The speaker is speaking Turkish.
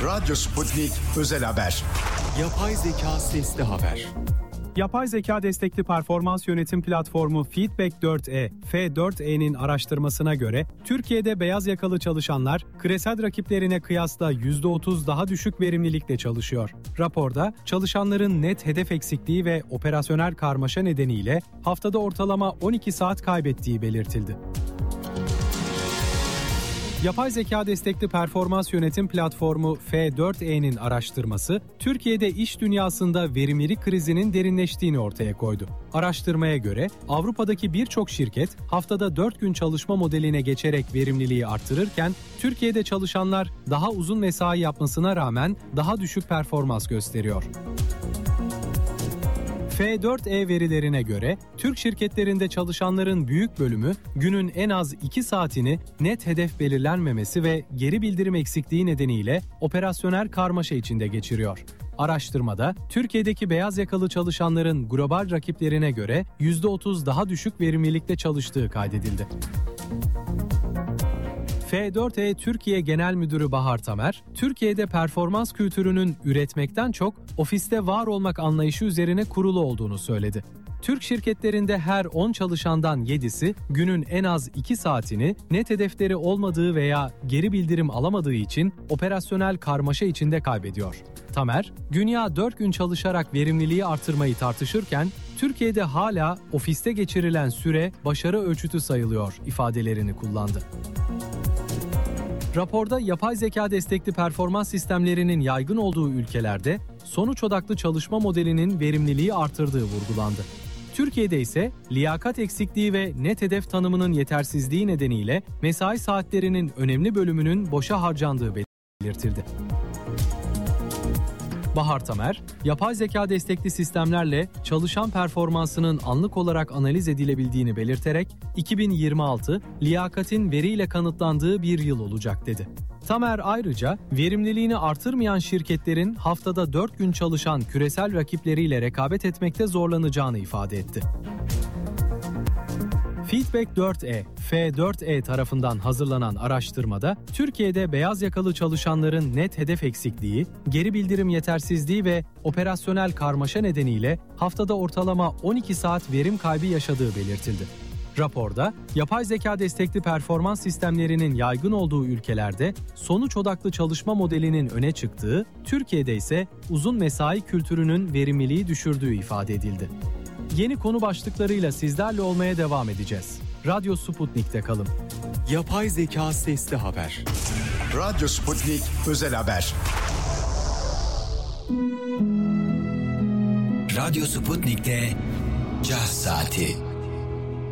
Radyo Sputnik Özel Haber. Yapay zeka sesli haber. Yapay zeka destekli performans yönetim platformu Feedback 4e, F4e'nin araştırmasına göre Türkiye'de beyaz yakalı çalışanlar küresel rakiplerine kıyasla %30 daha düşük verimlilikle çalışıyor. Raporda çalışanların net hedef eksikliği ve operasyonel karmaşa nedeniyle haftada ortalama 12 saat kaybettiği belirtildi. Yapay zeka destekli performans yönetim platformu F4e'nin araştırması, Türkiye'de iş dünyasında verimlilik krizinin derinleştiğini ortaya koydu. Araştırmaya göre Avrupa'daki birçok şirket haftada 4 gün çalışma modeline geçerek verimliliği artırırken, Türkiye'de çalışanlar daha uzun mesai yapmasına rağmen daha düşük performans gösteriyor. F4e verilerine göre Türk şirketlerinde çalışanların büyük bölümü günün en az 2 saatini net hedef belirlenmemesi ve geri bildirim eksikliği nedeniyle operasyonel karmaşa içinde geçiriyor. Araştırmada Türkiye'deki beyaz yakalı çalışanların global rakiplerine göre %30 daha düşük verimlilikte çalıştığı kaydedildi. F4e Türkiye Genel Müdürü Bahar Tamer, Türkiye'de performans kültürünün üretmekten çok ofiste var olmak anlayışı üzerine kurulu olduğunu söyledi. Türk şirketlerinde her 10 çalışandan 7'si günün en az 2 saatini net hedefleri olmadığı veya geri bildirim alamadığı için operasyonel karmaşa içinde kaybediyor. Tamer, dünya 4 gün çalışarak verimliliği artırmayı tartışırken, Türkiye'de hala ofiste geçirilen süre başarı ölçütü sayılıyor ifadelerini kullandı. Raporda yapay zeka destekli performans sistemlerinin yaygın olduğu ülkelerde sonuç odaklı çalışma modelinin verimliliği artırdığı vurgulandı. Türkiye'de ise liyakat eksikliği ve net hedef tanımının yetersizliği nedeniyle mesai saatlerinin önemli bölümünün boşa harcandığı belirtildi. Bahar Tamer, yapay zeka destekli sistemlerle çalışan performansının anlık olarak analiz edilebildiğini belirterek 2026 liyakatin veriyle kanıtlandığı bir yıl olacak dedi. Tamer ayrıca verimliliğini artırmayan şirketlerin haftada 4 gün çalışan küresel rakipleriyle rekabet etmekte zorlanacağını ifade etti. Feedback 4e, F4e tarafından hazırlanan araştırmada Türkiye'de beyaz yakalı çalışanların net hedef eksikliği, geri bildirim yetersizliği ve operasyonel karmaşa nedeniyle haftada ortalama 12 saat verim kaybı yaşadığı belirtildi. Raporda, yapay zeka destekli performans sistemlerinin yaygın olduğu ülkelerde sonuç odaklı çalışma modelinin öne çıktığı, Türkiye'de ise uzun mesai kültürünün verimliliği düşürdüğü ifade edildi. Yeni konu başlıklarıyla sizlerle olmaya devam edeceğiz. Radyo Sputnik'te kalın. Yapay zeka sesli haber. Radyo Sputnik Özel Haber. Radyo Sputnik'te Caz Saati.